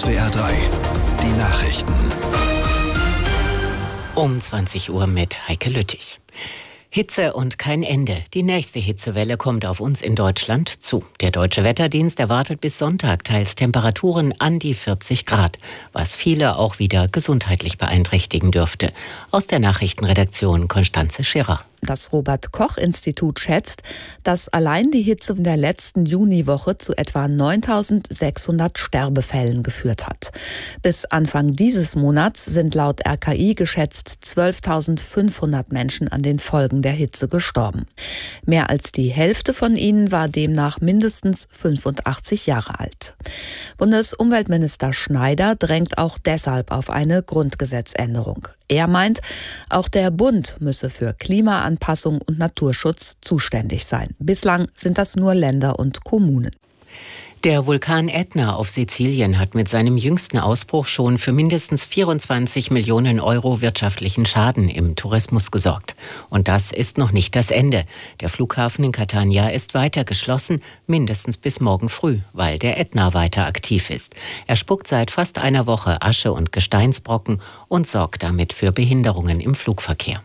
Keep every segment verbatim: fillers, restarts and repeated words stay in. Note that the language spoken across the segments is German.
S W R drei, die Nachrichten. Um zwanzig Uhr mit Heike Lüttich. Hitze und kein Ende. Die nächste Hitzewelle kommt auf uns in Deutschland zu. Der Deutsche Wetterdienst erwartet bis Sonntag teils Temperaturen an die vierzig Grad, was viele auch wieder gesundheitlich beeinträchtigen dürfte. Aus der Nachrichtenredaktion Konstanze Schirrer. Das Robert-Koch-Institut schätzt, dass allein die Hitze in der letzten Juniwoche zu etwa neuntausendsechshundert Sterbefällen geführt hat. Bis Anfang dieses Monats sind laut R K I geschätzt zwölftausendfünfhundert Menschen an den Folgen der Hitze gestorben. Mehr als die Hälfte von ihnen war demnach mindestens fünfundachtzig Jahre alt. Bundesumweltminister Schneider drängt auch deshalb auf eine Grundgesetzänderung. Er meint, auch der Bund müsse für Klimaanpassung und Naturschutz zuständig sein. Bislang sind das nur Länder und Kommunen. Der Vulkan Ätna auf Sizilien hat mit seinem jüngsten Ausbruch schon für mindestens vierundzwanzig Millionen Euro wirtschaftlichen Schaden im Tourismus gesorgt. Und das ist noch nicht das Ende. Der Flughafen in Catania ist weiter geschlossen, mindestens bis morgen früh, weil der Ätna weiter aktiv ist. Er spuckt seit fast einer Woche Asche und Gesteinsbrocken und sorgt damit für Behinderungen im Flugverkehr.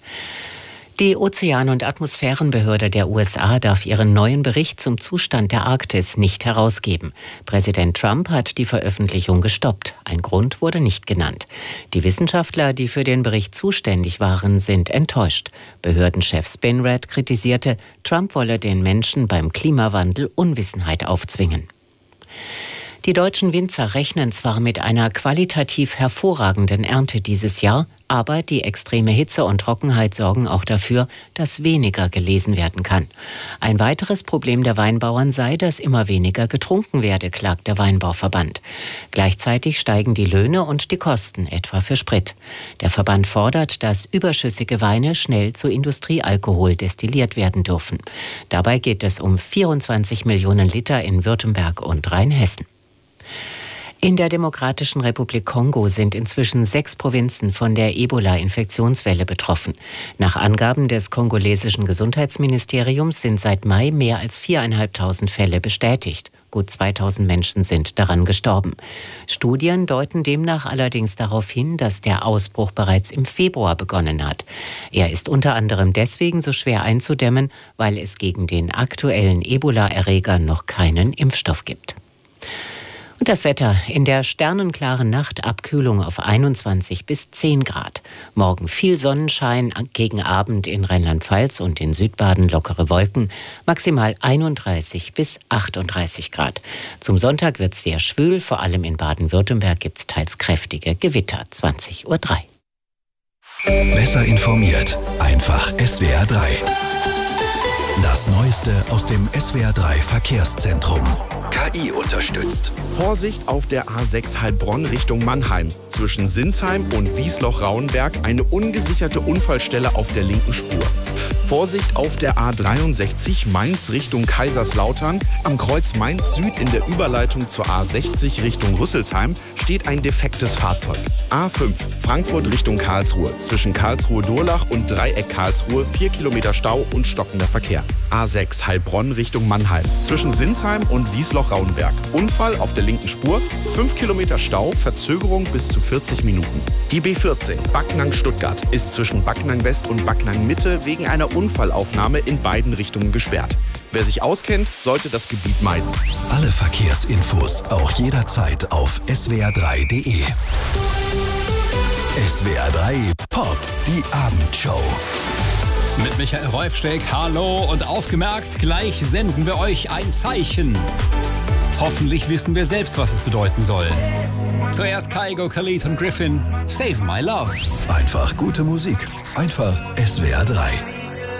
Die Ozean- und Atmosphärenbehörde der U S A darf ihren neuen Bericht zum Zustand der Arktis nicht herausgeben. Präsident Trump hat die Veröffentlichung gestoppt. Ein Grund wurde nicht genannt. Die Wissenschaftler, die für den Bericht zuständig waren, sind enttäuscht. Behördenchef Spinrad kritisierte, Trump wolle den Menschen beim Klimawandel Unwissenheit aufzwingen. Die deutschen Winzer rechnen zwar mit einer qualitativ hervorragenden Ernte dieses Jahr, aber die extreme Hitze und Trockenheit sorgen auch dafür, dass weniger gelesen werden kann. Ein weiteres Problem der Weinbauern sei, dass immer weniger getrunken werde, klagt der Weinbauverband. Gleichzeitig steigen die Löhne und die Kosten, etwa für Sprit. Der Verband fordert, dass überschüssige Weine schnell zu Industriealkohol destilliert werden dürfen. Dabei geht es um vierundzwanzig Millionen Liter in Württemberg und Rheinhessen. In der Demokratischen Republik Kongo sind inzwischen sechs Provinzen von der Ebola-Infektionswelle betroffen. Nach Angaben des kongolesischen Gesundheitsministeriums sind seit Mai mehr als viertausendfünfhundert Fälle bestätigt. Gut zweitausend Menschen sind daran gestorben. Studien deuten demnach allerdings darauf hin, dass der Ausbruch bereits im Februar begonnen hat. Er ist unter anderem deswegen so schwer einzudämmen, weil es gegen den aktuellen Ebola-Erreger noch keinen Impfstoff gibt. Und das Wetter. In der sternenklaren Nacht Abkühlung auf einundzwanzig bis zehn Grad. Morgen viel Sonnenschein, gegen Abend in Rheinland-Pfalz und in Südbaden lockere Wolken. Maximal einunddreißig bis achtunddreißig Grad. Zum Sonntag wird es sehr schwül, vor allem in Baden-Württemberg gibt es teils kräftige Gewitter. zwanzig Uhr drei. Besser informiert. Einfach S W R drei. Das Neueste aus dem S W R drei Verkehrszentrum. K I unterstützt. Vorsicht auf der A sechs Heilbronn Richtung Mannheim. Zwischen Sinsheim und Wiesloch-Rauenberg eine ungesicherte Unfallstelle auf der linken Spur. Vorsicht auf der A dreiundsechzig Mainz Richtung Kaiserslautern. Am Kreuz Mainz Süd in der Überleitung zur A sechzig Richtung Rüsselsheim steht ein defektes Fahrzeug. A fünf Frankfurt Richtung Karlsruhe. Zwischen Karlsruhe-Durlach und Dreieck Karlsruhe vier Kilometer Stau und stockender Verkehr. A sechs Heilbronn Richtung Mannheim. Zwischen Sinsheim und Wiesloch-Rauenberg. Unfall auf der linken Spur. fünf Kilometer Stau, Verzögerung bis zu vierzig Minuten. Die B vierzehn Backnang-Stuttgart ist zwischen Backnang West und Backnang Mitte wegen einer Unfallaufnahme in beiden Richtungen gesperrt. Wer sich auskennt, sollte das Gebiet meiden. Alle Verkehrsinfos auch jederzeit auf S W R drei punkt de. S W R drei Pop, die Abendshow. Mit Michael Rolfsteck, hallo und aufgemerkt, gleich senden wir euch ein Zeichen. Hoffentlich wissen wir selbst, was es bedeuten soll. Zuerst Kygo, Khalid und Griffin, Save My Love. Einfach gute Musik, einfach S W R drei.